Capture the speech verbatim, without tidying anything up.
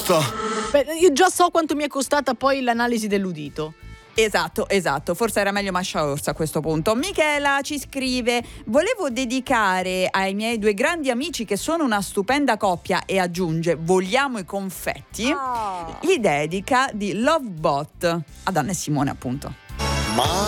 costa? Beh, io già so quanto mi è costata poi l'analisi dell'udito. Esatto, esatto, forse era meglio Mascia Orsa a questo punto. Michela ci scrive: volevo dedicare ai miei due grandi amici che sono una stupenda coppia, e aggiunge vogliamo i confetti. Oh. Gli dedica di Lovebot ad Anna e Simone, appunto. Ma